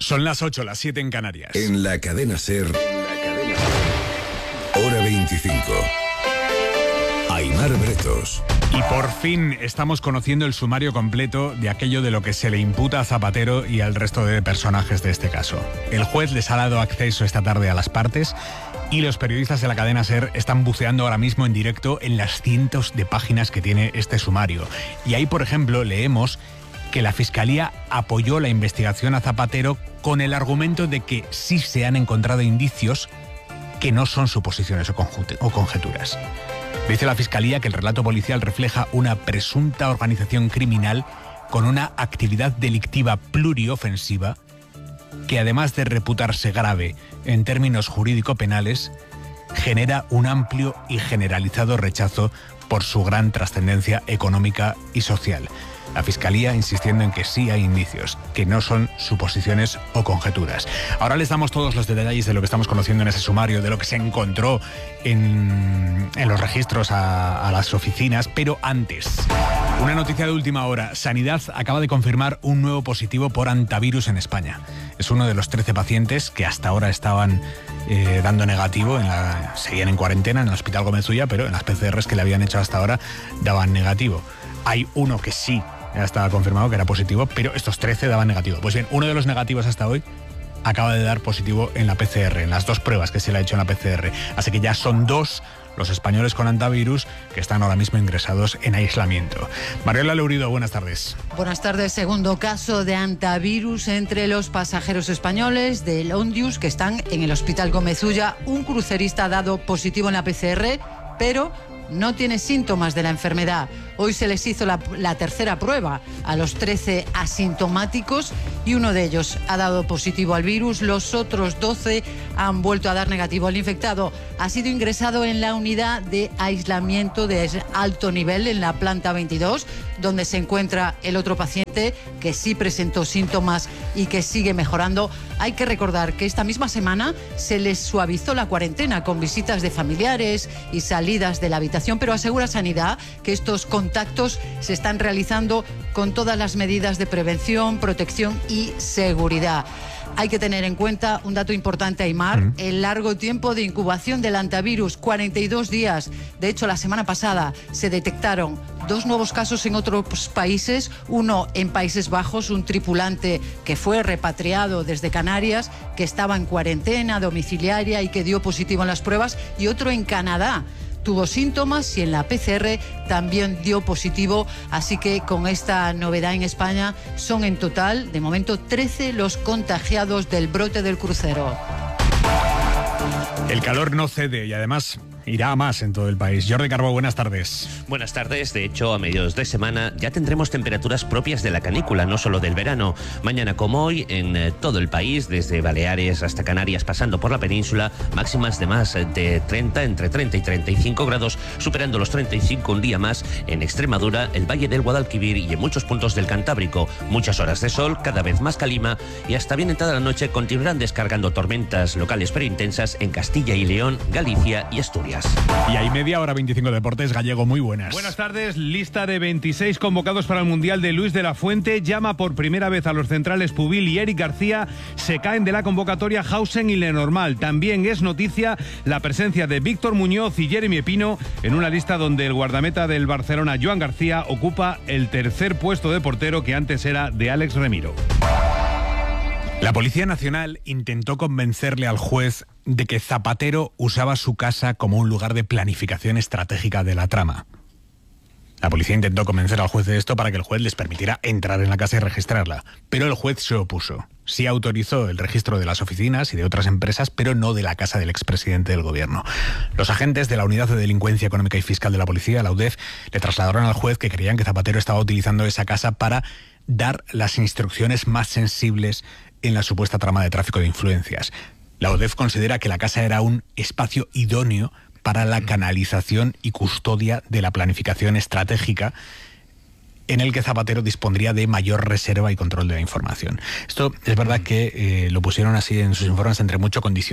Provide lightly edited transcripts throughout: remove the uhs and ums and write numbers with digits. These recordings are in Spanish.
Son las 8, las 7 en Canarias. En la cadena SER, hora 25. Aimar Bretos. Y por fin estamos conociendo el sumario completo de aquello de lo que se le imputa a Zapatero y al resto de personajes de este caso. El juez les ha dado acceso esta tarde a las partes y los periodistas de la cadena SER están buceando ahora mismo en directo en las cientos de páginas que tiene este sumario. Y ahí, por ejemplo, leemos que la Fiscalía apoyó la investigación a Zapatero con el argumento de que sí se han encontrado indicios que no son suposiciones o conjeturas. Dice la Fiscalía que el relato policial refleja una presunta organización criminal con una actividad delictiva pluriofensiva que, además de reputarse grave en términos jurídico-penales, genera un amplio y generalizado rechazo por su gran trascendencia económica y social. La Fiscalía insistiendo en que sí hay indicios, que no son suposiciones o conjeturas. Ahora les damos todos los detalles de lo que estamos conociendo en ese sumario, de lo que se encontró en los registros a las oficinas, pero antes, una noticia de última hora. Sanidad acaba de confirmar un nuevo positivo por hantavirus en España. Es uno de los 13 pacientes que hasta ahora estaban dando negativo, seguían en cuarentena en el Hospital Gómez Ulla, pero en las PCRs que le habían hecho hasta ahora daban negativo. Hay uno que sí ya estaba confirmado que era positivo, pero estos 13 daban negativo. Pues bien, uno de los negativos hasta hoy acaba de dar positivo en la PCR, en las 2 pruebas que se le ha hecho en la PCR. Así que ya son 2 los españoles con hantavirus que están ahora mismo ingresados en aislamiento. Mariola Leurido, buenas tardes. Buenas tardes. Segundo caso de hantavirus entre los pasajeros españoles del Ondius que están en el Hospital Gómez Ulla. Un crucerista ha dado positivo en la PCR, pero no tiene síntomas de la enfermedad. Hoy se les hizo la tercera prueba a los 13 asintomáticos y uno de ellos ha dado positivo al virus. Los otros 12 han vuelto a dar negativo. El infectado ha sido ingresado en la unidad de aislamiento de alto nivel en la planta 22, donde se encuentra el otro paciente que sí presentó síntomas y que sigue mejorando. Hay que recordar que esta misma semana se les suavizó la cuarentena con visitas de familiares y salidas de la habitación, pero asegura Sanidad que estos contactos se están realizando con todas las medidas de prevención, protección y seguridad. Hay que tener en cuenta un dato importante, Aimar, el largo tiempo de incubación del hantavirus, 42 días. De hecho, la semana pasada se detectaron 2 nuevos casos en otros países, uno en Países Bajos, un tripulante que fue repatriado desde Canarias, que estaba en cuarentena domiciliaria y que dio positivo en las pruebas, y otro en Canadá. Tuvo síntomas y en la PCR también dio positivo, así que con esta novedad en España son en total, de momento, 13 los contagiados del brote del crucero. El calor no cede y además irá a más en todo el país. Jordi Carbó, buenas tardes. Buenas tardes. De hecho, a mediados de semana ya tendremos temperaturas propias de la canícula, no solo del verano. Mañana como hoy, en todo el país, desde Baleares hasta Canarias, pasando por la península, máximas de más de 30, entre 30 y 35 grados, superando los 35 un día más en Extremadura, el Valle del Guadalquivir y en muchos puntos del Cantábrico. Muchas horas de sol, cada vez más calima, y hasta bien entrada la noche continuarán descargando tormentas locales pero intensas en Castilla y León, Galicia y Asturias. Y hay media hora 25 Deportes. Gallego, muy buenas. Buenas tardes. Lista de 26 convocados para el Mundial de Luis de la Fuente. Llama por primera vez a los centrales Pubil y Eric García. Se caen de la convocatoria Hausen y Lenormand. También es noticia la presencia de Víctor Muñoz y Jeremy Epino en una lista donde el guardameta del Barcelona, Joan García, ocupa el tercer puesto de portero que antes era de Alex Remiro. La Policía Nacional intentó convencerle al juez de que Zapatero usaba su casa como un lugar de planificación estratégica de la trama. La policía intentó convencer al juez de esto para que el juez les permitiera entrar en la casa y registrarla, pero el juez se opuso. Sí autorizó el registro de las oficinas y de otras empresas, pero no de la casa del expresidente del gobierno. Los agentes de la Unidad de Delincuencia Económica y Fiscal de la Policía, la UDEF, le trasladaron al juez que creían que Zapatero estaba utilizando esa casa para dar las instrucciones más sensibles en la supuesta trama de tráfico de influencias. La UDEF considera que la casa era un espacio idóneo para la canalización y custodia de la planificación estratégica en el que Zapatero dispondría de mayor reserva y control de la información. Esto es verdad que lo pusieron así en sus informes entre mucho condicional.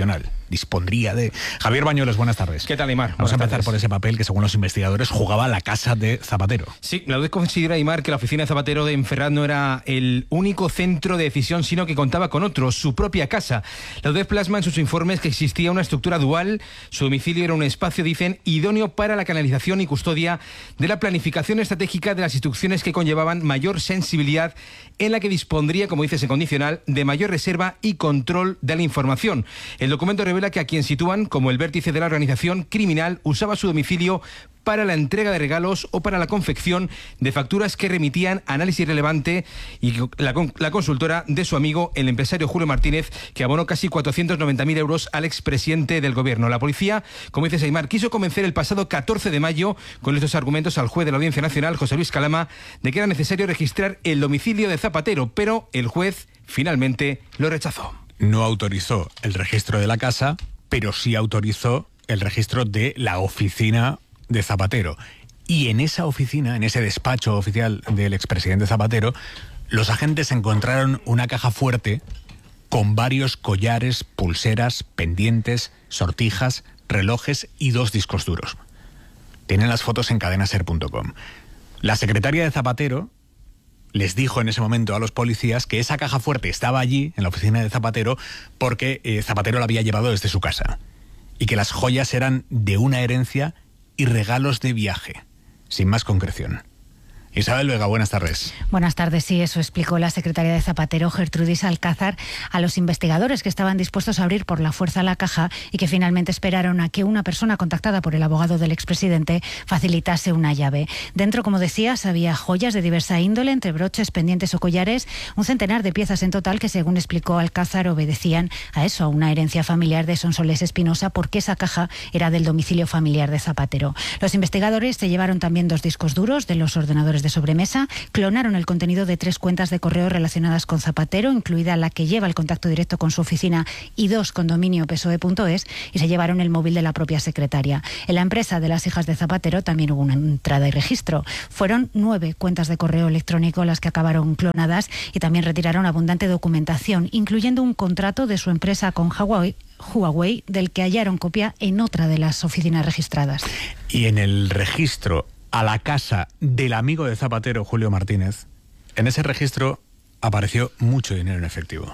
dispondría de... Javier Bañuelos, buenas tardes. ¿Qué tal, Aimar? Vamos a empezar por ese papel que, según los investigadores, jugaba la casa de Zapatero. Sí, la UDEF considera, Aimar, que la oficina de Zapatero de Ferraz no era el único centro de decisión, sino que contaba con otro, su propia casa. La UDEF plasma en sus informes que existía una estructura dual. Su domicilio era un espacio, dicen, idóneo para la canalización y custodia de la planificación estratégica de las instrucciones que conllevaban mayor sensibilidad, en la que dispondría, como dice ese condicional, de mayor reserva y control de la información. El documento revela que a quien sitúan como el vértice de la organización criminal usaba su domicilio para la entrega de regalos o para la confección de facturas que remitían análisis relevante, y la consultora de su amigo, el empresario Julio Martínez, que abonó casi 490.000 euros al expresidente del gobierno. La policía, como dice Aimar, quiso convencer el pasado 14 de mayo con estos argumentos al juez de la Audiencia Nacional, José Luis Calama, de que era necesario registrar el domicilio de Zapatero, pero el juez finalmente lo rechazó. No autorizó el registro de la casa, pero sí autorizó el registro de la oficina de Zapatero. Y en esa oficina, en ese despacho oficial del expresidente Zapatero, los agentes encontraron una caja fuerte con varios collares, pulseras, pendientes, sortijas, relojes y 2 discos duros. Tienen las fotos en cadenaser.com. La secretaria de Zapatero les dijo en ese momento a los policías que esa caja fuerte estaba allí, en la oficina de Zapatero, porque Zapatero la había llevado desde su casa, y que las joyas eran de una herencia y regalos de viaje, sin más concreción. Isabel Vega, buenas tardes. Buenas tardes, sí, eso explicó la secretaria de Zapatero, Gertrudis Alcázar, a los investigadores que estaban dispuestos a abrir por la fuerza la caja y que finalmente esperaron a que una persona contactada por el abogado del expresidente facilitase una llave. Dentro, como decías, había joyas de diversa índole, entre broches, pendientes o collares, un centenar de piezas en total que, según explicó Alcázar, obedecían a eso, a una herencia familiar de Sonsoles Espinosa, porque esa caja era del domicilio familiar de Zapatero. Los investigadores se llevaron también 2 discos duros de los ordenadores de sobremesa, clonaron el contenido de 3 cuentas de correo relacionadas con Zapatero, incluida la que lleva el contacto directo con su oficina, y 2 con dominio psoe.es, y se llevaron el móvil de la propia secretaria. En la empresa de las hijas de Zapatero también hubo una entrada y registro. Fueron 9 cuentas de correo electrónico las que acabaron clonadas, y también retiraron abundante documentación, incluyendo un contrato de su empresa con Huawei, del que hallaron copia en otra de las oficinas registradas. Y en el registro a la casa del amigo de Zapatero, Julio Martínez, en ese registro apareció mucho dinero en efectivo.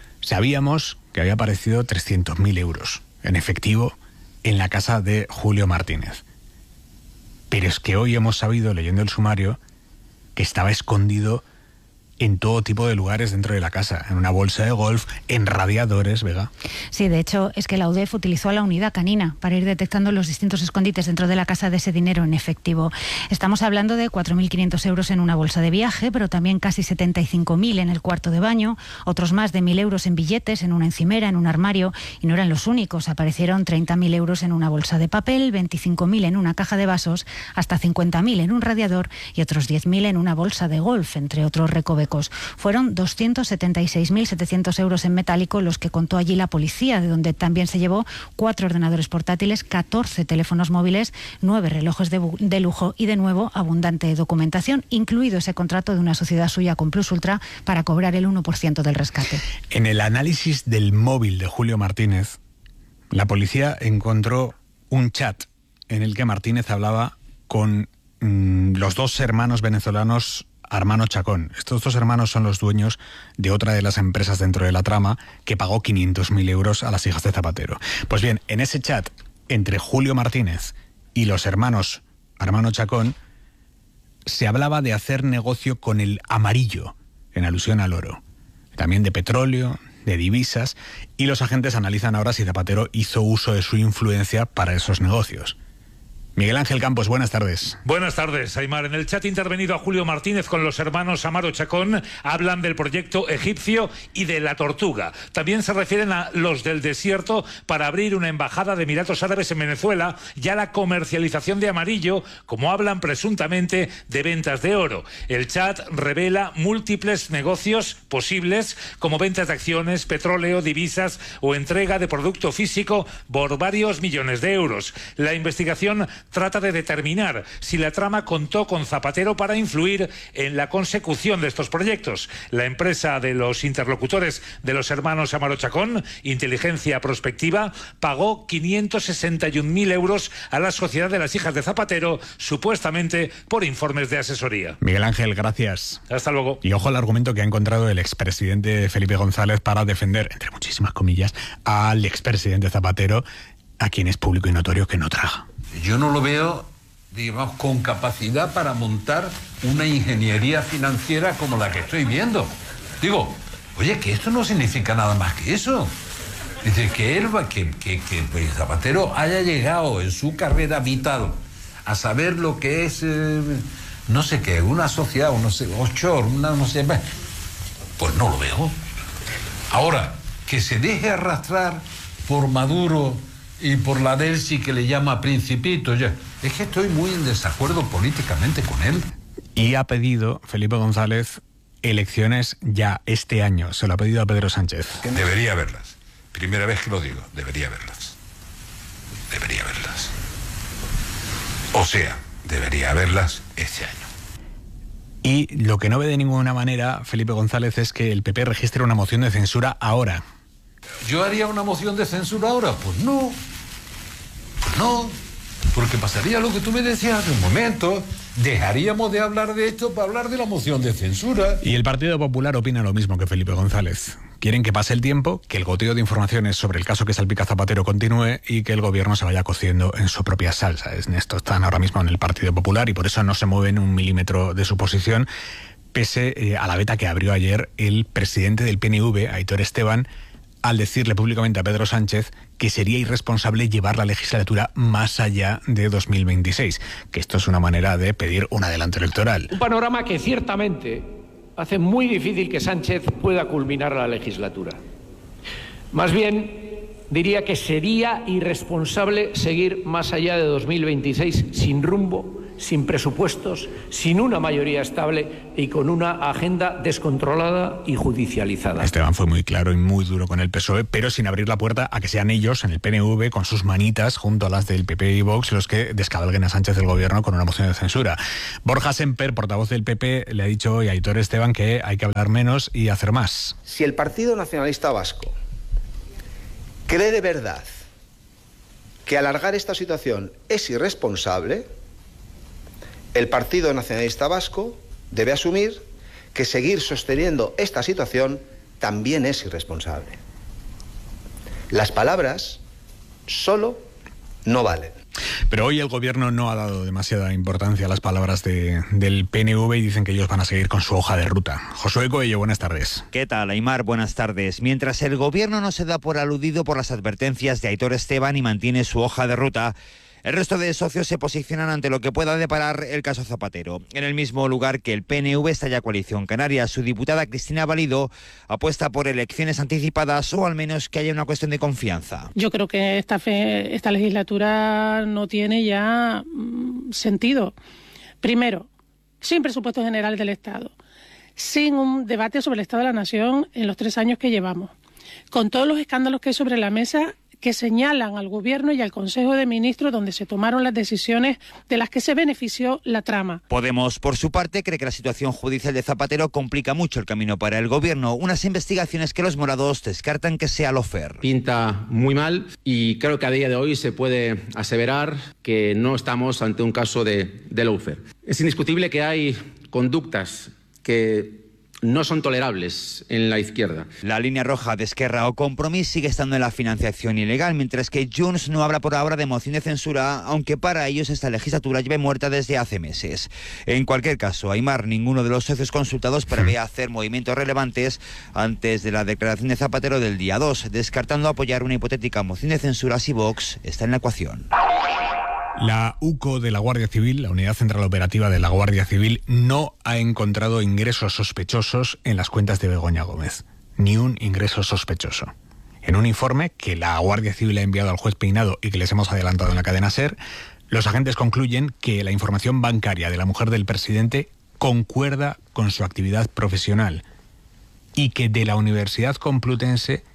Sabíamos que había aparecido 300.000 euros en efectivo en la casa de Julio Martínez. Pero es que hoy hemos sabido, leyendo el sumario, que estaba escondido en todo tipo de lugares dentro de la casa, en una bolsa de golf, en radiadores, Vega. Sí, de hecho, es que la UDEF utilizó a la unidad canina para ir detectando los distintos escondites dentro de la casa de ese dinero en efectivo. Estamos hablando de 4.500 euros en una bolsa de viaje, pero también casi 75.000 en el cuarto de baño, otros más de 1.000 euros en billetes, en una encimera, en un armario, y no eran los únicos. Aparecieron 30.000 euros en una bolsa de papel, 25.000 en una caja de vasos, hasta 50.000 en un radiador y otros 10.000 en una bolsa de golf, entre otros recovecos. Fueron 276.700 euros en metálico los que contó allí la policía, de donde también se llevó 4 ordenadores portátiles, 14 teléfonos móviles, 9 relojes de lujo y, de nuevo, abundante documentación, incluido ese contrato de una sociedad suya con Plus Ultra para cobrar el 1% del rescate. En el análisis del móvil de Julio Martínez, la policía encontró un chat en el que Martínez hablaba con los 2 hermanos venezolanos Armano Chacón. Estos 2 hermanos son los dueños de otra de las empresas dentro de la trama que pagó 500.000 euros a las hijas de Zapatero. Pues bien, en ese chat entre Julio Martínez y los hermanos Armano Chacón se hablaba de hacer negocio con el amarillo, en alusión al oro, también de petróleo, de divisas, y los agentes analizan ahora si Zapatero hizo uso de su influencia para esos negocios. Miguel Ángel Campos, buenas tardes. Buenas tardes, Aimar. En el chat intervenido a Julio Martínez con los hermanos Amaro Chacón hablan del proyecto egipcio y de la tortuga. También se refieren a los del desierto para abrir una embajada de Emiratos Árabes en Venezuela y a la comercialización de amarillo, como hablan presuntamente de ventas de oro. El chat revela múltiples negocios posibles, como ventas de acciones, petróleo, divisas o entrega de producto físico por varios millones de euros. La investigación trata de determinar si la trama contó con Zapatero para influir en la consecución de estos proyectos. La empresa de los interlocutores de los hermanos Amaro Chacón, Inteligencia Prospectiva, pagó 561.000 euros a la Sociedad de las Hijas de Zapatero, supuestamente por informes de asesoría. Miguel Ángel, gracias. Hasta luego. Y ojo al argumento que ha encontrado el expresidente Felipe González para defender, entre muchísimas comillas, al expresidente Zapatero, a quien es público y notorio que no traga. Yo no lo veo, digamos, con capacidad para montar una ingeniería financiera como la que estoy viendo. Digo, oye, que esto no significa nada más que eso. Dice que pues, Zapatero haya llegado en su carrera vital a saber lo que es, no sé qué, una sociedad, no sé, offshore, no sé, pues no lo veo. Ahora, que se deje arrastrar por Maduro y por la Delsi, que le llama Principito, ya. Es que estoy muy en desacuerdo políticamente con él. Y ha pedido Felipe González elecciones ya este año. Se lo ha pedido a Pedro Sánchez. Debería haberlas. Primera vez que lo digo, debería haberlas. Debería haberlas. O sea, debería haberlas este año. Y lo que no ve de ninguna manera Felipe González es que el PP registre una moción de censura ahora. ¿Yo haría una moción de censura ahora? Pues no. Pues no. Porque pasaría lo que tú me decías hace un momento. Dejaríamos de hablar de esto para hablar de la moción de censura. Y el Partido Popular opina lo mismo que Felipe González. Quieren que pase el tiempo, que el goteo de informaciones sobre el caso que salpica a Zapatero continúe y que el gobierno se vaya cociendo en su propia salsa. En esto están ahora mismo en el Partido Popular y por eso no se mueven un milímetro de su posición, pese a la veta que abrió ayer el presidente del PNV, Aitor Esteban, al decirle públicamente a Pedro Sánchez que sería irresponsable llevar la legislatura más allá de 2026, que esto es una manera de pedir un adelanto electoral. Un panorama que ciertamente hace muy difícil que Sánchez pueda culminar la legislatura. Más bien, diría que sería irresponsable seguir más allá de 2026 sin rumbo, sin presupuestos, sin una mayoría estable y con una agenda descontrolada y judicializada. Esteban fue muy claro y muy duro con el PSOE, pero sin abrir la puerta a que sean ellos, en el PNV, con sus manitas, junto a las del PP y Vox, los que descabalguen a Sánchez del gobierno con una moción de censura. Borja Semper, portavoz del PP, le ha dicho hoy a Aitor Esteban que hay que hablar menos y hacer más. Si el Partido Nacionalista Vasco cree de verdad que alargar esta situación es irresponsable, el Partido Nacionalista Vasco debe asumir que seguir sosteniendo esta situación también es irresponsable. Las palabras solo no valen. Pero hoy el gobierno no ha dado demasiada importancia a las palabras del PNV y dicen que ellos van a seguir con su hoja de ruta. Josué Coello, buenas tardes. ¿Qué tal, Aimar? Buenas tardes. Mientras el gobierno no se da por aludido por las advertencias de Aitor Esteban y mantiene su hoja de ruta, el resto de socios se posicionan ante lo que pueda deparar el caso Zapatero. En el mismo lugar que el PNV está ya Coalición Canaria. Su diputada Cristina Valido apuesta por elecciones anticipadas o al menos que haya una cuestión de confianza. Yo creo que esta legislatura no tiene ya sentido. Primero, sin presupuestos generales del Estado, sin un debate sobre el Estado de la Nación en los 3 años que llevamos, con todos los escándalos que hay sobre la mesa que señalan al Gobierno y al Consejo de Ministros donde se tomaron las decisiones de las que se benefició la trama. Podemos, por su parte, cree que la situación judicial de Zapatero complica mucho el camino para el Gobierno, unas investigaciones que los morados descartan que sea lawfare. Pinta muy mal y creo que a día de hoy se puede aseverar que no estamos ante un caso de lawfare. Es indiscutible que hay conductas que no son tolerables en la izquierda. La línea roja de Esquerra o Compromís sigue estando en la financiación ilegal, mientras que Junts no habla por ahora de moción de censura, aunque para ellos esta legislatura lleve muerta desde hace meses. En cualquier caso, Aimar, ninguno de los socios consultados prevé hacer movimientos relevantes antes de la declaración de Zapatero del día 2, descartando apoyar una hipotética moción de censura si Vox está en la ecuación. La UCO de la Guardia Civil, la Unidad Central Operativa de la Guardia Civil, no ha encontrado ingresos sospechosos en las cuentas de Begoña Gómez. Ni un ingreso sospechoso. En un informe que la Guardia Civil ha enviado al juez Peinado y que les hemos adelantado en la cadena SER, los agentes concluyen que la información bancaria de la mujer del presidente concuerda con su actividad profesional y que de la Universidad Complutense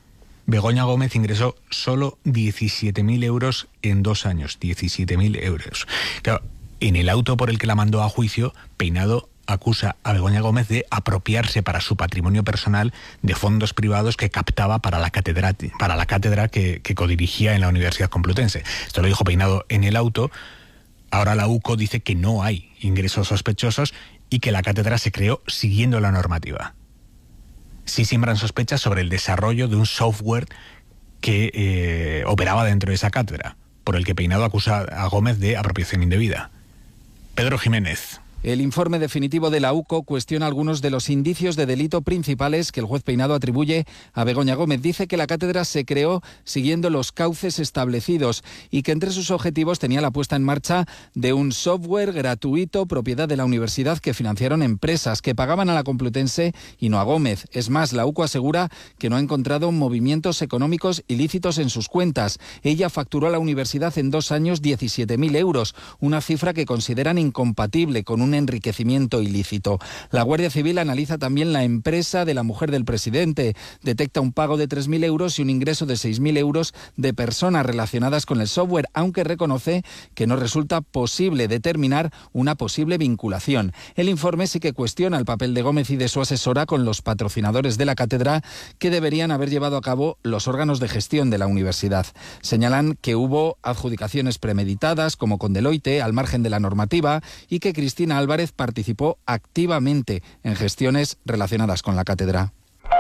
Begoña Gómez ingresó solo 17.000 euros en 2 años. 17.000 euros. Claro, en el auto por el que la mandó a juicio, Peinado acusa a Begoña Gómez de apropiarse para su patrimonio personal de fondos privados que captaba para la cátedra que codirigía en la Universidad Complutense. Esto lo dijo Peinado en el auto. Ahora la UCO dice que no hay ingresos sospechosos y que la cátedra se creó siguiendo la normativa. Sí siembran sospechas sobre el desarrollo de un software que operaba dentro de esa cátedra, por el que Peinado acusa a Gómez de apropiación indebida. Pedro Jiménez. El informe definitivo de la UCO cuestiona algunos de los indicios de delito principales que el juez Peinado atribuye a Begoña Gómez. Dice que la cátedra se creó siguiendo los cauces establecidos y que entre sus objetivos tenía la puesta en marcha de un software gratuito propiedad de la universidad que financiaron empresas que pagaban a la Complutense y no a Gómez. Es más, la UCO asegura que no ha encontrado movimientos económicos ilícitos en sus cuentas. Ella facturó a la universidad en 2 años 17.000 euros, una cifra que consideran incompatible con un enriquecimiento ilícito. La Guardia Civil analiza también la empresa de la mujer del presidente. Detecta un pago de 3.000 euros y un ingreso de 6.000 euros de personas relacionadas con el software, aunque reconoce que no resulta posible determinar una posible vinculación. El informe sí que cuestiona el papel de Gómez y de su asesora con los patrocinadores de la cátedra que deberían haber llevado a cabo los órganos de gestión de la universidad. Señalan que hubo adjudicaciones premeditadas, como con Deloitte, al margen de la normativa, y que Cristina Álvarez participó activamente en gestiones relacionadas con la cátedra.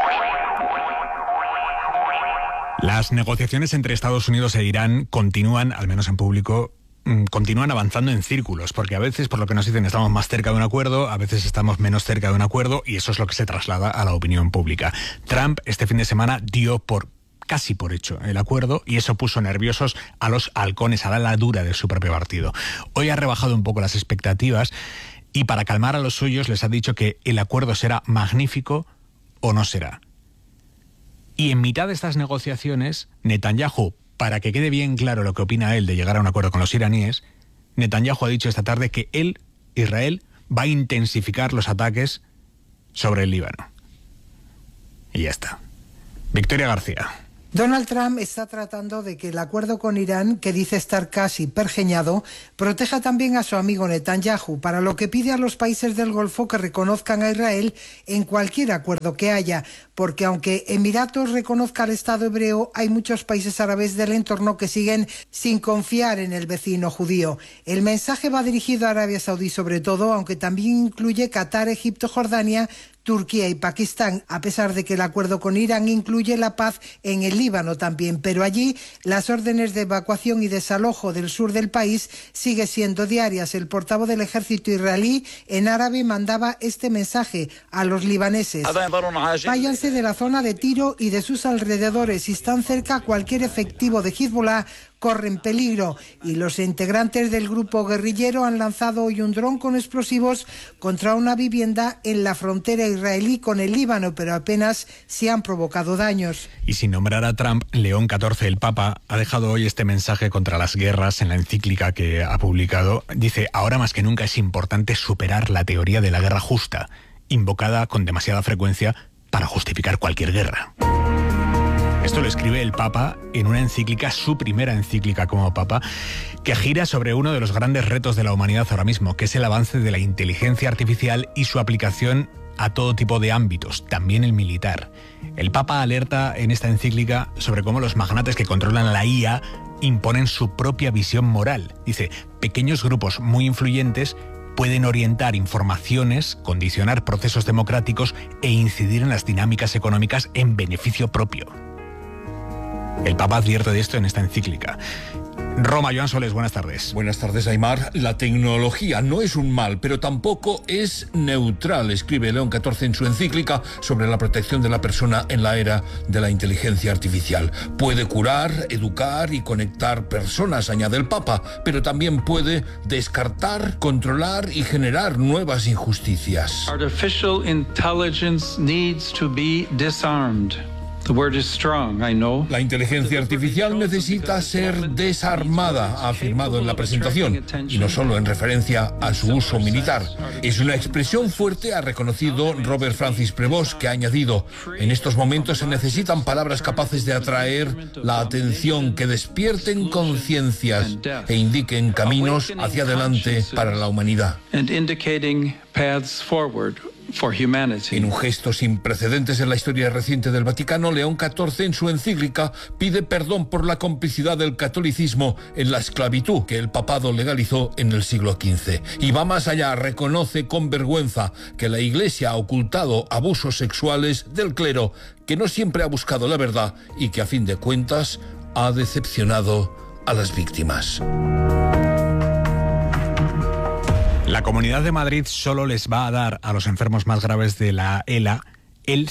Las negociaciones entre Estados Unidos e Irán continúan, al menos en público, continúan avanzando en círculos, porque a veces, por lo que nos dicen, estamos más cerca de un acuerdo, a veces estamos menos cerca de un acuerdo, y eso es lo que se traslada a la opinión pública. Trump este fin de semana dio casi por hecho el acuerdo, y eso puso nerviosos a los halcones, a la ala dura de su propio partido. Hoy ha rebajado un poco las expectativas y para calmar a los suyos les ha dicho que el acuerdo será magnífico o no será. Y en mitad de estas negociaciones, Netanyahu, para que quede bien claro lo que opina él de llegar a un acuerdo con los iraníes, Netanyahu ha dicho esta tarde que él, Israel, va a intensificar los ataques sobre el Líbano. Y ya está. Victoria García. Donald Trump está tratando de que el acuerdo con Irán, que dice estar casi pergeñado, proteja también a su amigo Netanyahu, para lo que pide a los países del Golfo que reconozcan a Israel en cualquier acuerdo que haya, porque aunque Emiratos reconozca al Estado hebreo, hay muchos países árabes del entorno que siguen sin confiar en el vecino judío. El mensaje va dirigido a Arabia Saudí sobre todo, aunque también incluye Qatar, Egipto, Jordania, Turquía y Pakistán, a pesar de que el acuerdo con Irán incluye la paz en el Líbano también, pero allí las órdenes de evacuación y desalojo del sur del país sigue siendo diarias. El portavoz del ejército israelí en árabe mandaba este mensaje a los libaneses: váyanse de la zona de Tiro y de sus alrededores, si están cerca cualquier efectivo de Hezbollah corren peligro. Y los integrantes del grupo guerrillero han lanzado hoy un dron con explosivos contra una vivienda en la frontera israelí con el Líbano, pero apenas se han provocado daños. Y sin nombrar a Trump, León XIV, el Papa, ha dejado hoy este mensaje contra las guerras en la encíclica que ha publicado. Dice: ahora más que nunca es importante superar la teoría de la guerra justa, invocada con demasiada frecuencia para justificar cualquier guerra. Esto lo escribe el Papa en una encíclica, su primera encíclica como Papa, que gira sobre uno de los grandes retos de la humanidad ahora mismo, que es el avance de la inteligencia artificial y su aplicación a todo tipo de ámbitos, también el militar. El Papa alerta en esta encíclica sobre cómo los magnates que controlan la IA imponen su propia visión moral. Dice: pequeños grupos muy influyentes pueden orientar informaciones, condicionar procesos democráticos e incidir en las dinámicas económicas en beneficio propio. El Papa advierte de esto en esta encíclica. Roma, Joan Soles, buenas tardes. Buenas tardes, Aimar. La tecnología no es un mal, pero tampoco es neutral, escribe León XIV en su encíclica sobre la protección de la persona en la era de la inteligencia artificial. Puede curar, educar y conectar personas, añade el Papa, pero también puede descartar, controlar y generar nuevas injusticias. Artificial intelligence needs to be disarmed. La inteligencia artificial necesita ser desarmada, ha afirmado en la presentación, y no solo en referencia a su uso militar. Es una expresión fuerte, ha reconocido Robert Francis Prevost, que ha añadido: en estos momentos se necesitan palabras capaces de atraer la atención, que despierten conciencias e indiquen caminos hacia adelante para la humanidad. En un gesto sin precedentes en la historia reciente del Vaticano, León XIV en su encíclica pide perdón por la complicidad del catolicismo en la esclavitud que el papado legalizó en el siglo XV. Y va más allá, reconoce con vergüenza que la Iglesia ha ocultado abusos sexuales del clero, que no siempre ha buscado la verdad y que a fin de cuentas ha decepcionado a las víctimas. La Comunidad de Madrid solo les va a dar a los enfermos más graves de la ELA el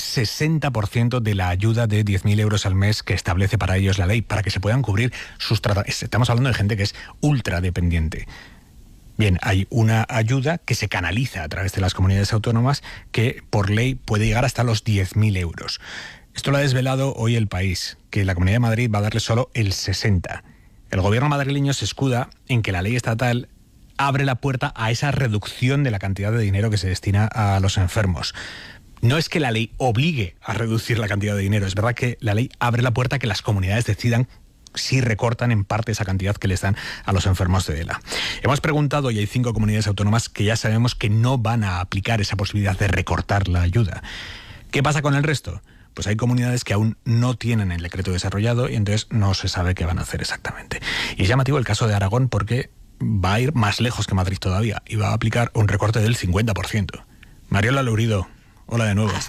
60% de la ayuda de 10.000 euros al mes que establece para ellos la ley, para que se puedan cubrir sus tratamientos. Estamos hablando de gente que es ultradependiente. Bien, hay una ayuda que se canaliza a través de las comunidades autónomas que por ley puede llegar hasta los 10.000 euros. Esto lo ha desvelado hoy El País, que la Comunidad de Madrid va a darle solo el 60%. El gobierno madrileño se escuda en que la ley estatal abre la puerta a esa reducción de la cantidad de dinero que se destina a los enfermos. No es que la ley obligue a reducir la cantidad de dinero, es verdad que la ley abre la puerta a que las comunidades decidan si recortan en parte esa cantidad que les dan a los enfermos de ELA. Hemos preguntado y hay 5 comunidades autónomas que ya sabemos que no van a aplicar esa posibilidad de recortar la ayuda. ¿Qué pasa con el resto? Pues hay comunidades que aún no tienen el decreto desarrollado y entonces no se sabe qué van a hacer exactamente. Y es llamativo el caso de Aragón porque va a ir más lejos que Madrid todavía y va a aplicar un recorte del 50%. Mariola Lourido, hola de nuevo.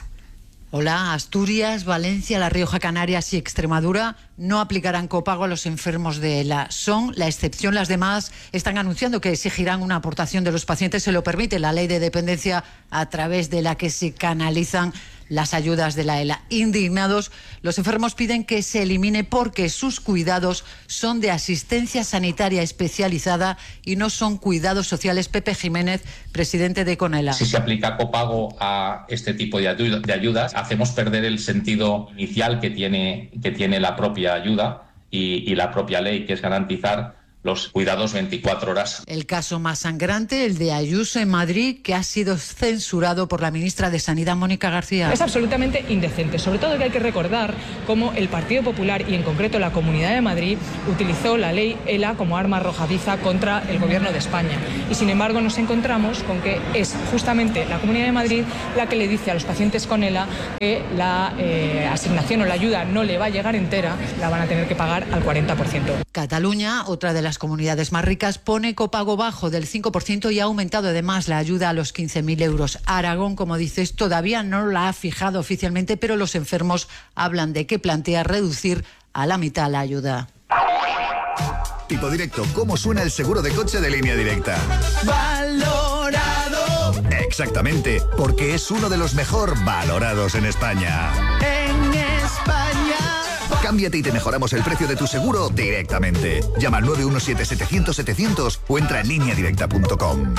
Hola, Asturias, Valencia, La Rioja, Canarias y Extremadura no aplicarán copago a los enfermos de ELA. Son la excepción. Las demás están anunciando que exigirán una aportación de los pacientes. Se lo permite la ley de dependencia a través de la que se canalizan las ayudas de la ELA. Indignados, los enfermos piden que se elimine porque sus cuidados son de asistencia sanitaria especializada y no son cuidados sociales. Pepe Jiménez, presidente de CONELA. Si se aplica copago a este tipo de ayudas, hacemos perder el sentido inicial que tiene la propia ayuda y la propia ley, que es garantizar los cuidados 24 horas. El caso más sangrante, el de Ayuso en Madrid, que ha sido censurado por la ministra de Sanidad, Mónica García. Es absolutamente indecente, sobre todo que hay que recordar cómo el Partido Popular y en concreto la Comunidad de Madrid utilizó la ley ELA como arma arrojadiza contra el Gobierno de España. Y sin embargo nos encontramos con que es justamente la Comunidad de Madrid la que le dice a los pacientes con ELA que la asignación o la ayuda no le va a llegar entera, la van a tener que pagar al 40%. Cataluña, otra de las comunidades más ricas, pone copago bajo del 5% y ha aumentado además la ayuda a los 15.000 euros. Aragón, como dices, todavía no la ha fijado oficialmente, pero los enfermos hablan de que plantea reducir a la mitad la ayuda. Tipo Directo, ¿cómo suena el seguro de coche de Línea Directa? ¡Valorado! Exactamente, porque es uno de los mejor valorados en España. ¡En España! Cámbiate y te mejoramos el precio de tu seguro directamente. Llama al 917-700-700 o entra en lineadirecta.com.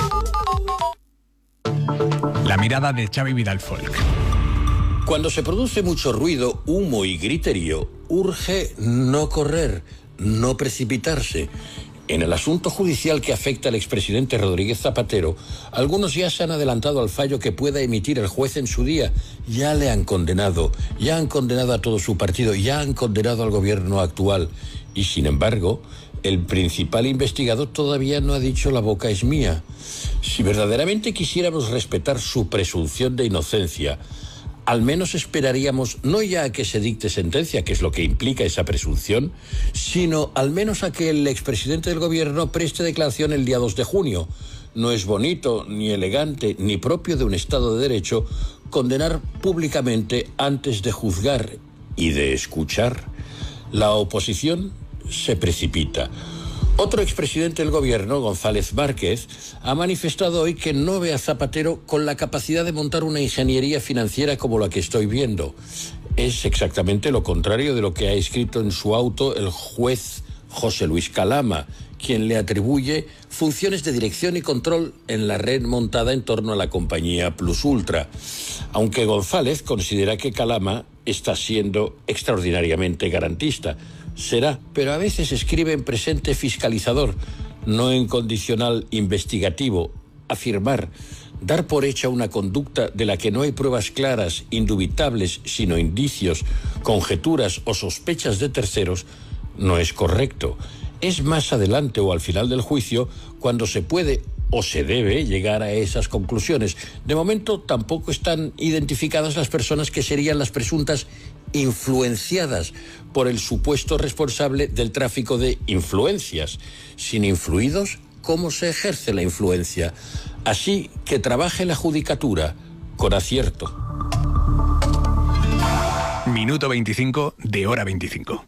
La mirada de Xavi Vidal Folk. Cuando se produce mucho ruido, humo y griterío, urge no correr, no precipitarse. En el asunto judicial que afecta al expresidente Rodríguez Zapatero, algunos ya se han adelantado al fallo que pueda emitir el juez en su día. Ya le han condenado a todo su partido, ya han condenado al gobierno actual. Y sin embargo, el principal investigado todavía no ha dicho la boca es mía. Si verdaderamente quisiéramos respetar su presunción de inocencia, al menos esperaríamos no ya a que se dicte sentencia, que es lo que implica esa presunción, sino al menos a que el expresidente del gobierno preste declaración el día 2 de junio. No es bonito, ni elegante, ni propio de un Estado de Derecho condenar públicamente antes de juzgar y de escuchar. La oposición se precipita. Otro expresidente del gobierno, González Márquez, ha manifestado hoy que no ve a Zapatero con la capacidad de montar una ingeniería financiera como la que estoy viendo. Es exactamente lo contrario de lo que ha escrito en su auto el juez José Luis Calama, quien le atribuye funciones de dirección y control en la red montada en torno a la compañía Plus Ultra. Aunque González considera que Calama está siendo extraordinariamente garantista. Será, pero a veces escribe en presente fiscalizador, no en condicional investigativo. Afirmar, dar por hecha una conducta de la que no hay pruebas claras, indubitables, sino indicios, conjeturas o sospechas de terceros, no es correcto. Es más adelante o al final del juicio cuando se puede o se debe llegar a esas conclusiones. De momento tampoco están identificadas las personas que serían las presuntas influenciadas por el supuesto responsable del tráfico de influencias. Sin influidos, ¿cómo se ejerce la influencia? Así que trabaje la judicatura con acierto. Minuto 25 de Hora 25.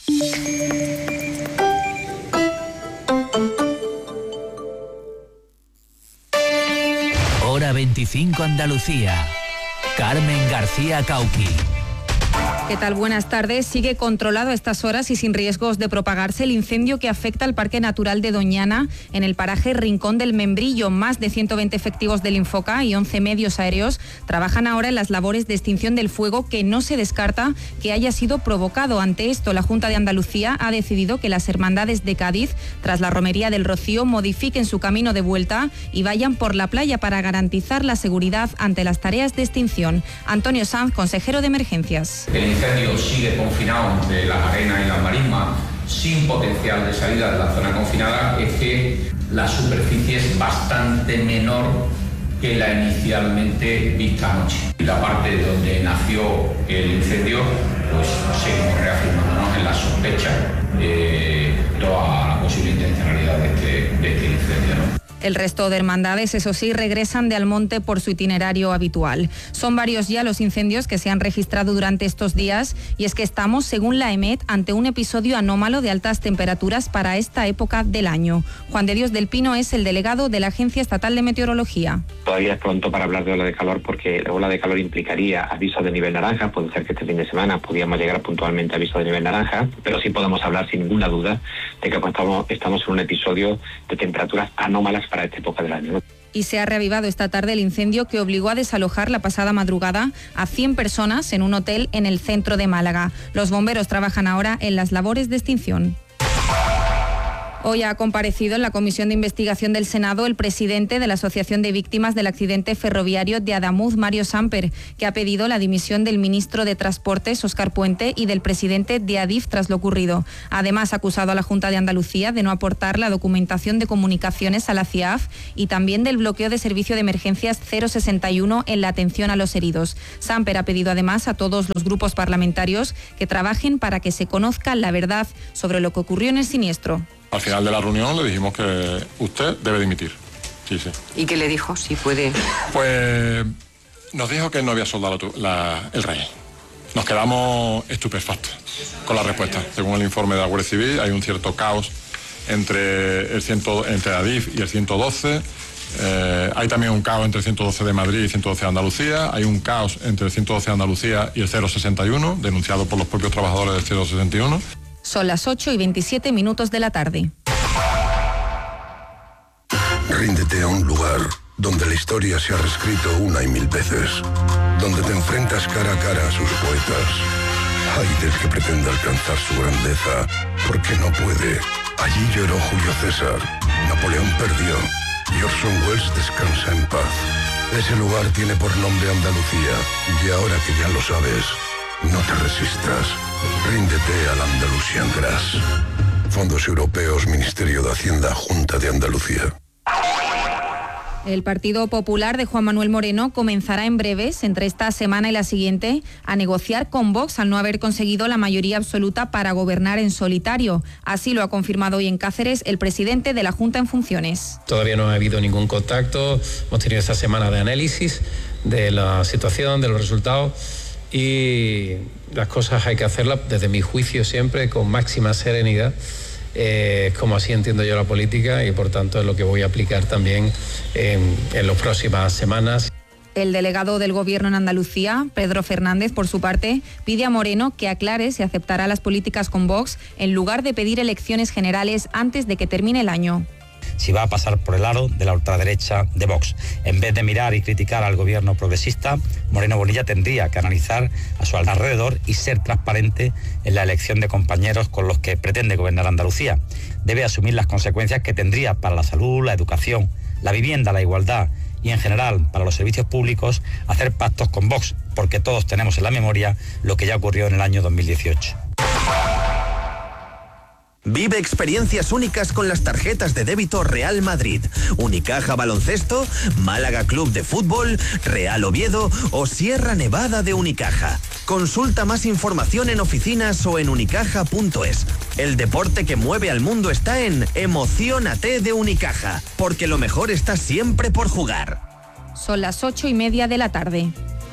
Hora 25 Andalucía. Carmen García Cauqui. ¿Qué tal? Buenas tardes. Sigue controlado a estas horas y sin riesgos de propagarse el incendio que afecta al Parque Natural de Doñana en el paraje Rincón del Membrillo. Más de 120 efectivos del Infoca y 11 medios aéreos trabajan ahora en las labores de extinción del fuego, que no se descarta que haya sido provocado. Ante esto, la Junta de Andalucía ha decidido que las hermandades de Cádiz, tras la romería del Rocío, modifiquen su camino de vuelta y vayan por la playa para garantizar la seguridad ante las tareas de extinción. Antonio Sanz, consejero de Emergencias. El incendio sigue confinado entre las arenas y las marismas, sin potencial de salida de la zona confinada. Es que la superficie es bastante menor que la inicialmente vista anoche. Y la parte donde nació el incendio, pues seguimos reafirmándonos en la sospecha de toda la posible intencionalidad de este incendio, ¿no? El resto de hermandades, eso sí, regresan de Almonte por su itinerario habitual. Son varios ya los incendios que se han registrado durante estos días y es que estamos, según la EMET, ante un episodio anómalo de altas temperaturas para esta época del año. Juan de Dios del Pino es el delegado de la Agencia Estatal de Meteorología. Todavía es pronto para hablar de ola de calor porque la ola de calor implicaría aviso de nivel naranja. Puede ser que este fin de semana pudiéramos llegar puntualmente a aviso de nivel naranja, pero sí podemos hablar sin ninguna duda de que estamos en un episodio de temperaturas anómalas para esta época del año, ¿no? Y se ha reavivado esta tarde el incendio que obligó a desalojar la pasada madrugada a 100 personas en un hotel en el centro de Málaga. Los bomberos trabajan ahora en las labores de extinción. Hoy ha comparecido en la Comisión de Investigación del Senado el presidente de la Asociación de Víctimas del Accidente Ferroviario de Adamuz, Mario Samper, que ha pedido la dimisión del ministro de Transportes, Óscar Puente, y del presidente de Adif tras lo ocurrido. Además, ha acusado a la Junta de Andalucía de no aportar la documentación de comunicaciones a la CIAF y también del bloqueo de servicio de emergencias 061 en la atención a los heridos. Samper ha pedido además a todos los grupos parlamentarios que trabajen para que se conozca la verdad sobre lo que ocurrió en el siniestro. Al final de la reunión le dijimos que usted debe dimitir. Sí, sí. ¿Y qué le dijo? Si puede. Pues nos dijo que no había soldado el rey. Nos quedamos estupefactos con la respuesta. Según el informe de la Guardia Civil, hay un cierto caos entre Adif y el 112. Hay también un caos entre el 112 de Madrid y el 112 de Andalucía. Hay un caos entre el 112 de Andalucía y el 061, denunciado por los propios trabajadores del 061. Son las 8:27 de la tarde. Ríndete a un lugar donde la historia se ha reescrito una y mil veces, donde te enfrentas cara a cara a sus poetas. Ay del que pretenda alcanzar su grandeza, porque no puede. Allí lloró Julio César, Napoleón perdió y Orson Welles descansa en paz. Ese lugar tiene por nombre Andalucía, y ahora que ya lo sabes, no te resistas. Ríndete al Andalusian Grass. Fondos Europeos, Ministerio de Hacienda, Junta de Andalucía. El Partido Popular de Juan Manuel Moreno comenzará en breves, entre esta semana y la siguiente, a negociar con Vox al no haber conseguido la mayoría absoluta para gobernar en solitario. Así lo ha confirmado hoy en Cáceres el presidente de la Junta en funciones. Todavía no ha habido ningún contacto. Hemos tenido esta semana de análisis de la situación, de los resultados, y las cosas hay que hacerlas, desde mi juicio, siempre con máxima serenidad, como así entiendo yo la política, y por tanto es lo que voy a aplicar también en las próximas semanas. El delegado del Gobierno en Andalucía, Pedro Fernández, por su parte, pide a Moreno que aclare si aceptará las políticas con Vox en lugar de pedir elecciones generales antes de que termine el año. si va a pasar por el aro de la ultraderecha de Vox. En vez de mirar y criticar al gobierno progresista, Moreno Bonilla tendría que analizar a su alrededor y ser transparente en la elección de compañeros con los que pretende gobernar Andalucía. Debe asumir las consecuencias que tendría para la salud, la educación, la vivienda, la igualdad y en general para los servicios públicos hacer pactos con Vox, porque todos tenemos en la memoria lo que ya ocurrió en el año 2018. Vive experiencias únicas con las tarjetas de débito Real Madrid, Unicaja Baloncesto, Málaga Club de Fútbol, Real Oviedo o Sierra Nevada de Unicaja. Consulta más información en oficinas o en unicaja.es. El deporte que mueve al mundo está en Emociónate de Unicaja, porque lo mejor está siempre por jugar. Son las 8:30 de la tarde.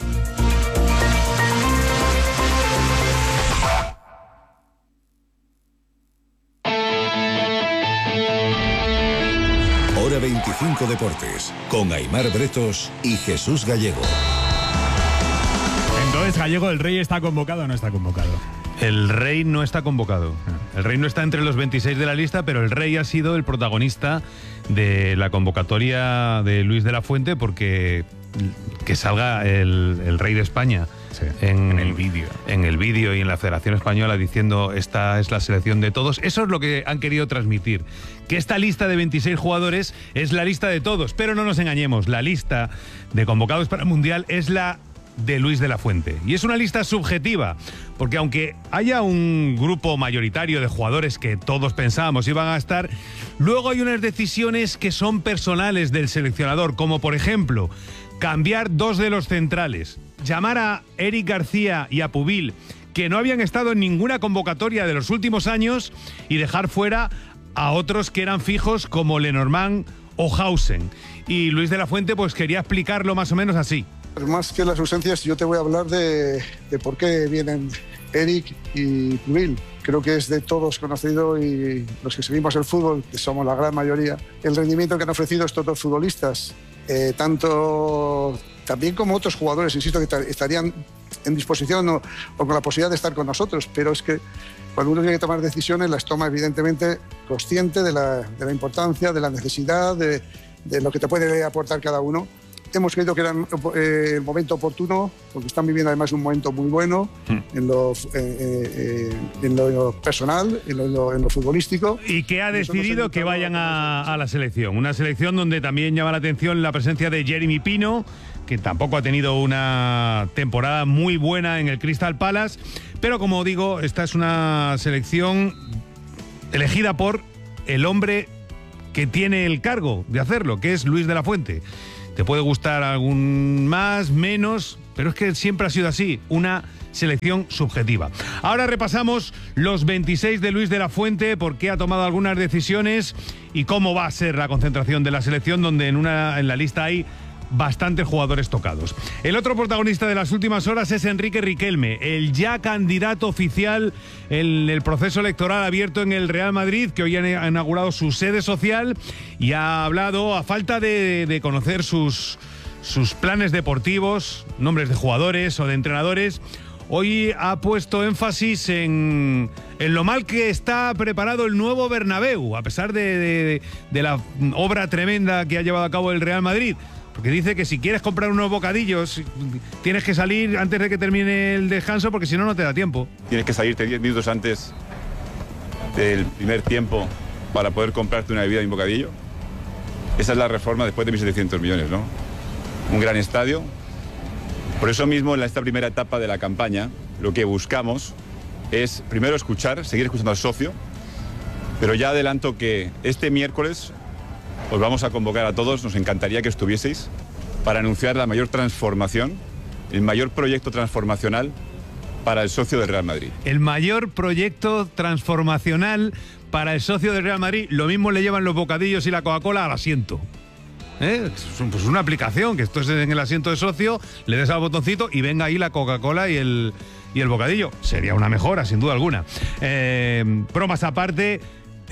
Hora 25 Deportes, con Aimar Bretos y Jesús Gallego. Entonces, Gallego, ¿el Rey está convocado o no está convocado? El Rey no está convocado. El Rey no está entre los 26 de la lista, pero el Rey ha sido el protagonista de la convocatoria de Luis de la Fuente, porque que salga el Rey de España en el vídeo. En el vídeo y en la Federación Española diciendo esta es la selección de todos. Eso es lo que han querido transmitir. Que esta lista de 26 jugadores es la lista de todos, pero no nos engañemos. La lista de convocados para el Mundial es la de Luis de la Fuente. Y es una lista subjetiva, porque aunque haya un grupo mayoritario de jugadores que todos pensábamos iban a estar, luego hay unas decisiones que son personales del seleccionador, como por ejemplo, cambiar dos de los centrales, llamar a Eric García y a Pubil, que no habían estado en ninguna convocatoria de los últimos años, y dejar fuera a otros que eran fijos como Lenormand o Hausen. Y Luis de la Fuente pues quería explicarlo más o menos así. Más que las ausencias, yo te voy a hablar de por qué vienen Eric y Pubil. Creo que es de todos conocido, y los que seguimos el fútbol, que somos la gran mayoría, el rendimiento que han ofrecido estos dos futbolistas, tanto también como otros jugadores, insisto, que estarían en disposición o con la posibilidad de estar con nosotros, pero es que cuando uno tiene que tomar decisiones, las toma evidentemente consciente de la importancia, de la necesidad, de lo que te puede aportar cada uno. Hemos creído que era el momento oportuno, porque están viviendo además un momento muy bueno en lo personal, en lo futbolístico. Y que ha decidido que vayan a la selección. Una selección donde también llama la atención la presencia de Jeremy Pino, que tampoco ha tenido una temporada muy buena en el Crystal Palace. Pero como digo, esta es una selección elegida por el hombre que tiene el cargo de hacerlo, que es Luis de la Fuente. Te puede gustar algún más, menos, pero es que siempre ha sido así, una selección subjetiva. Ahora repasamos los 26 de Luis de la Fuente, por qué ha tomado algunas decisiones y cómo va a ser la concentración de la selección, donde en la lista hay bastantes jugadores tocados. El otro protagonista de las últimas horas es Enrique Riquelme, el ya candidato oficial en el proceso electoral abierto en el Real Madrid, que hoy ha inaugurado su sede social y ha hablado, a falta de conocer sus planes deportivos, nombres de jugadores o de entrenadores. Hoy ha puesto énfasis en lo mal que está preparado el nuevo Bernabéu, a pesar de la obra tremenda que ha llevado a cabo el Real Madrid. Porque dice que si quieres comprar unos bocadillos, tienes que salir antes de que termine el descanso, porque si no, no te da tiempo. Tienes que salirte 10 minutos antes del primer tiempo para poder comprarte una bebida y un bocadillo. Esa es la reforma después de 1.700 millones, ¿no? Un gran estadio. Por eso mismo, en esta primera etapa de la campaña, lo que buscamos es, primero, seguir escuchando al socio, pero ya adelanto que este miércoles os vamos a convocar a todos, nos encantaría que estuvieseis, para anunciar la mayor transformación, el mayor proyecto transformacional para el socio del Real Madrid. El mayor proyecto transformacional para el socio del Real Madrid. Lo mismo le llevan los bocadillos y la Coca-Cola al asiento. Pues una aplicación, que esto es en el asiento de socio, le des al botoncito y venga ahí la Coca-Cola y el bocadillo. Sería una mejora, sin duda alguna. Bromas aparte,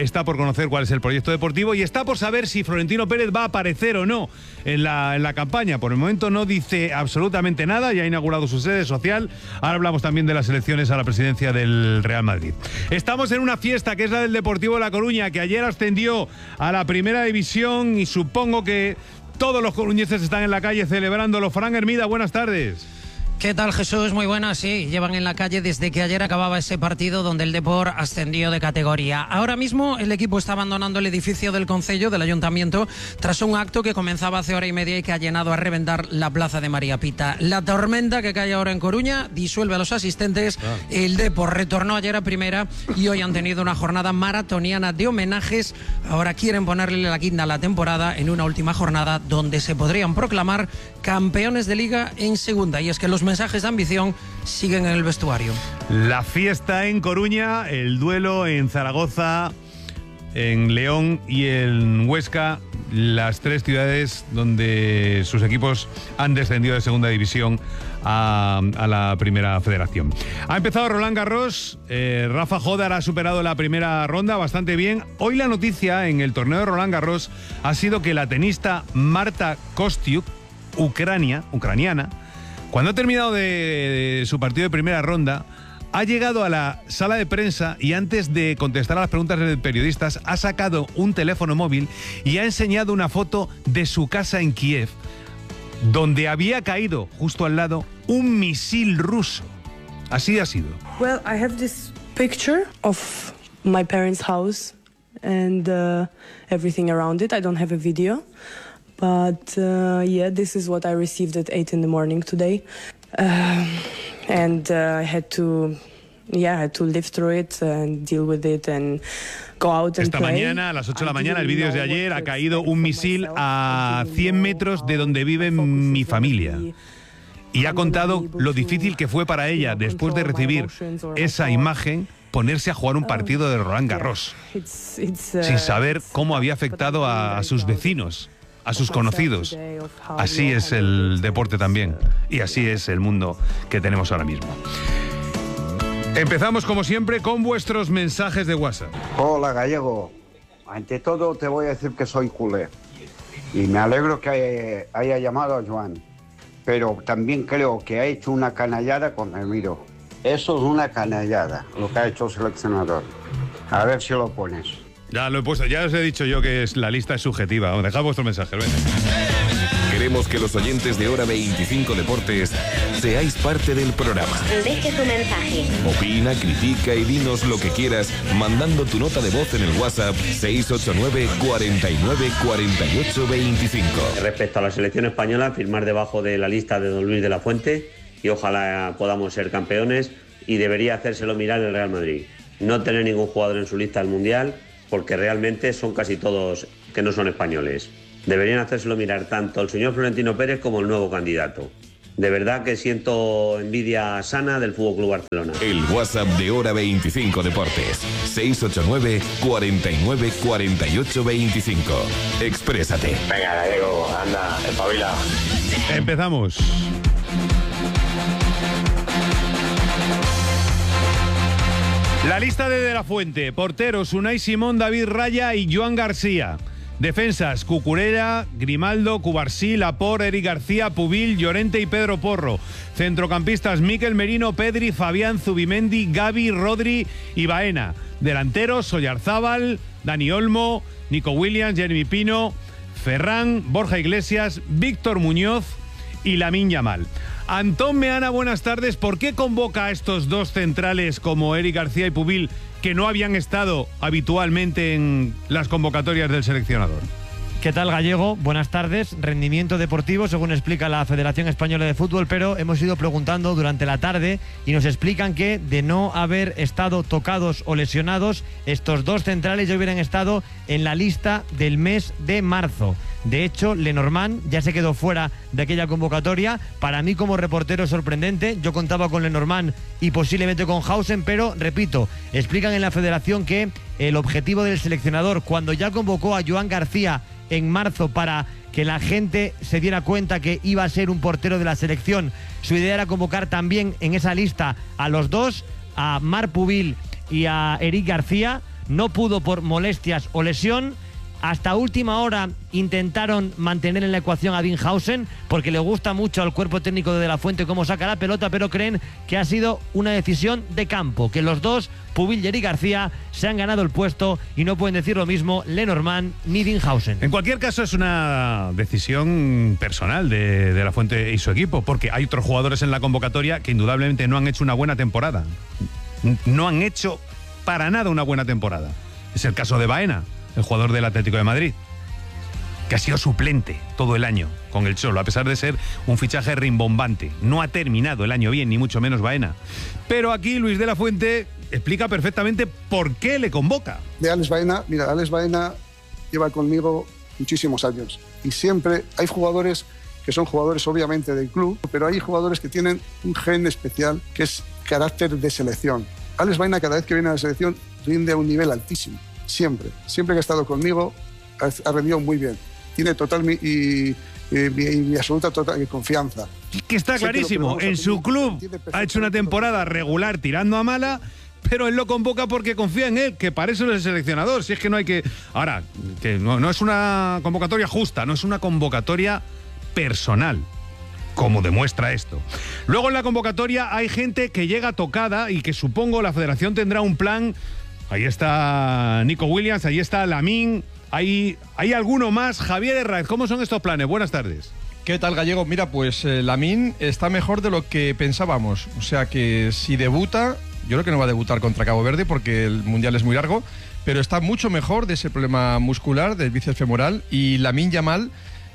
está por conocer cuál es el proyecto deportivo y está por saber si Florentino Pérez va a aparecer o no en la campaña. Por el momento no dice absolutamente nada, ya ha inaugurado su sede social. Ahora hablamos también de las elecciones a la presidencia del Real Madrid. Estamos en una fiesta que es la del Deportivo de La Coruña, que ayer ascendió a la primera división y supongo que todos los coruñeses están en la calle celebrándolo. Fran Hermida, buenas tardes. ¿Qué tal, Jesús? Muy buenas, sí. Llevan en la calle desde que ayer acababa ese partido donde el Depor ascendió de categoría. Ahora mismo el equipo está abandonando el edificio del Concello, del Ayuntamiento, tras un acto que comenzaba hace hora y media y que ha llenado a reventar la plaza de María Pita. La tormenta que cae ahora en Coruña disuelve a los asistentes. El Depor retornó ayer a primera y hoy han tenido una jornada maratoniana de homenajes. Ahora quieren ponerle la guinda a la temporada en una última jornada donde se podrían proclamar campeones de Liga en segunda. Y es que los mensajes de ambición siguen en el vestuario. La fiesta en Coruña, el duelo en Zaragoza, en León y en Huesca, las tres ciudades donde sus equipos han descendido de segunda división a la primera federación. Ha empezado Roland Garros, Rafa Jodar ha superado la primera ronda bastante bien. Hoy la noticia en el torneo de Roland Garros ha sido que la tenista Marta Kostyuk, ucraniana, cuando ha terminado de su partido de primera ronda, ha llegado a la sala de prensa y antes de contestar a las preguntas de periodistas ha sacado un teléfono móvil y ha enseñado una foto de su casa en Kiev, donde había caído justo al lado un misil ruso. Así ha sido. Well, I have this picture of my parents' house and everything around it. I don't have a video. But yeah, this is what I received at 8 in the morning today. And I had to live through it and deal with it and go out and Esta play. mañana, a las 8 de la mañana, el vídeo es de ayer, ha caído un misil a 100 metros de donde vive mi familia. Y ha contado lo difícil que fue para ella, después de recibir esa imagen, ponerse a jugar un partido de Roland Garros, sin saber cómo había afectado a sus vecinos, a sus conocidos. Así es el deporte también y así es el mundo que tenemos ahora mismo. Empezamos como siempre con vuestros mensajes de WhatsApp. Hola, Gallego. Ante todo te voy a decir que soy culé y me alegro que haya llamado a Joan, pero también creo que ha hecho una canallada con Ramiro. Eso es una canallada lo que ha hecho el seleccionador. A ver si lo pones. Ya lo he puesto, ya os he dicho yo que la lista es subjetiva. Dejad vuestro mensaje, venga. Queremos que los oyentes de Hora 25 Deportes seáis parte del programa. Deje tu mensaje. Opina, critica y dinos lo que quieras mandando tu nota de voz en el WhatsApp 689 49 48 25. Respecto a la selección española, firmar debajo de la lista de Don Luis de la Fuente y ojalá podamos ser campeones, y debería hacérselo mirar el Real Madrid. No tener ningún jugador en su lista del Mundial, porque realmente son casi todos que no son españoles. Deberían hacérselo mirar tanto el señor Florentino Pérez como el nuevo candidato. De verdad que siento envidia sana del FC Barcelona. El WhatsApp de Hora 25 Deportes 689 49 48 25. Exprésate. Venga, Gallego, anda, espabila. Empezamos. La lista de la Fuente: porteros Unai Simón, David Raya y Joan García. Defensas: Cucurella, Grimaldo, Cubarsí, Laporte, Eric García, Pubil, Llorente y Pedro Porro. Centrocampistas: Mikel Merino, Pedri, Fabián, Zubimendi, Gavi, Rodri y Baena. Delanteros: Oyarzábal, Dani Olmo, Nico Williams, Jeremy Pino, Ferran, Borja Iglesias, Víctor Muñoz y Lamine Yamal. Antón Meana, buenas tardes. ¿Por qué convoca a estos dos centrales como Eric García y Pubil, que no habían estado habitualmente en las convocatorias del seleccionador? ¿Qué tal, Gallego? Buenas tardes. Rendimiento deportivo, según explica la Federación Española de Fútbol, pero hemos ido preguntando durante la tarde y nos explican que de no haber estado tocados o lesionados, estos dos centrales ya hubieran estado en la lista del mes de marzo. De hecho, Lenormand ya se quedó fuera de aquella convocatoria. Para mí, como reportero, sorprendente. Yo contaba con Lenormand y posiblemente con Hausen, pero, repito, explican en la Federación que el objetivo del seleccionador, cuando ya convocó a Joan García en marzo para que la gente se diera cuenta que iba a ser un portero de la selección, su idea era convocar también en esa lista a los dos, a Marc Pubil y a Eric García. no pudo por molestias o lesión. Hasta última hora intentaron mantener en la ecuación a Dinhausen porque le gusta mucho al cuerpo técnico de De La Fuente cómo saca la pelota, pero creen que ha sido una decisión de campo, que los dos, Pubill y García, se han ganado el puesto y no pueden decir lo mismo Lenormand ni Dinhausen. En cualquier caso es una decisión personal de La Fuente y su equipo, porque hay otros jugadores en la convocatoria que indudablemente no han hecho una buena temporada. No han hecho para nada una buena temporada. Es el caso de Baena, el jugador del Atlético de Madrid, que ha sido suplente todo el año con el Cholo, a pesar de ser un fichaje rimbombante. No ha terminado el año bien, ni mucho menos Baena. Pero aquí Luis de la Fuente explica perfectamente por qué le convoca. De Alex Baena, mira, Alex Baena lleva conmigo muchísimos años y siempre hay jugadores que son jugadores obviamente del club, pero hay jugadores que tienen un gen especial que es carácter de selección. Alex Baena cada vez que viene a la selección rinde a un nivel altísimo. Siempre que ha estado conmigo ha rendido muy bien. Tiene total mi absoluta confianza. Que está clarísimo, en su club ha hecho una temporada regular tirando a mala, pero él lo convoca porque confía en él, que para eso es el seleccionador. Si es que no hay que... Ahora, que no es una convocatoria justa, no es una convocatoria personal, como demuestra esto. Luego en la convocatoria hay gente que llega tocada y que supongo la federación tendrá un plan. Ahí está Nico Williams, ahí está Lamine, hay alguno más. Javier Herráez, ¿cómo son estos planes? Buenas tardes. ¿Qué tal, Gallego? Mira, pues Lamine está mejor de lo que pensábamos. O sea que si debuta, yo creo que no va a debutar contra Cabo Verde porque el Mundial es muy largo, pero está mucho mejor de ese problema muscular, del bíceps femoral. Y Lamine Yamal,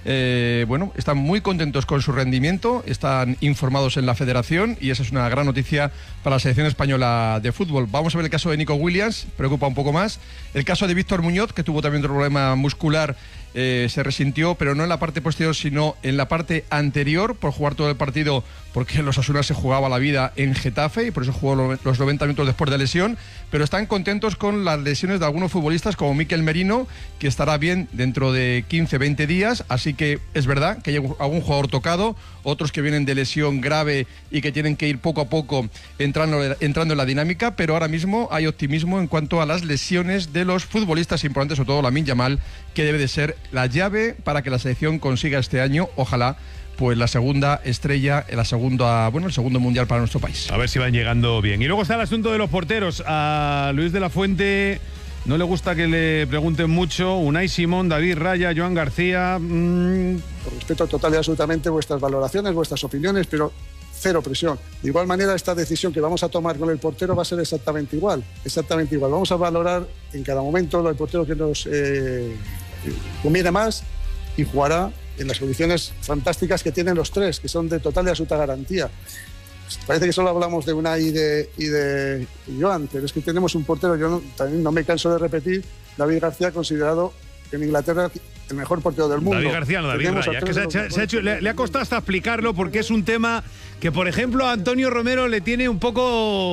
están muy contentos con su rendimiento, están informados en la federación y esa es una gran noticia para la selección española de fútbol. Vamos a ver el caso de Nico Williams, preocupa un poco más. El caso de Víctor Muñoz, que tuvo también otro problema muscular, se resintió, pero no en la parte posterior, sino en la parte anterior, por jugar todo el partido, porque los Osasuna se jugaba la vida en Getafe y por eso jugó los 90 minutos después de lesión. Pero están contentos con las lesiones de algunos futbolistas, como Mikel Merino, que estará bien dentro de 15-20 días. Así que es verdad que hay algún jugador tocado, otros que vienen de lesión grave y que tienen que ir poco a poco entrando en la dinámica, pero ahora mismo hay optimismo en cuanto a las lesiones de los futbolistas importantes, sobre todo Lamine Yamal, que debe de ser la llave para que la selección consiga este año, ojalá, pues la segunda estrella, el segundo mundial para nuestro país. A ver si van llegando bien. Y luego está el asunto de los porteros. A Luis de la Fuente no le gusta que le pregunten mucho. Unai Simón, David Raya, Joan García. Respeto total y absolutamente vuestras valoraciones, vuestras opiniones, pero cero presión. De igual manera, esta decisión que vamos a tomar con el portero va a ser exactamente igual. Vamos a valorar en cada momento el portero que nos conviene más y jugará en las condiciones fantásticas que tienen los tres, que son de total y absoluta garantía. Parece que solo hablamos de Unai y de Joan, pero es que tenemos un portero, también no me canso de repetir, David García, considerado en Inglaterra el mejor portero del mundo. David García, no, David Raya, que le ha costado hasta explicarlo porque es un tema que, por ejemplo, a Antonio Romero le tiene un poco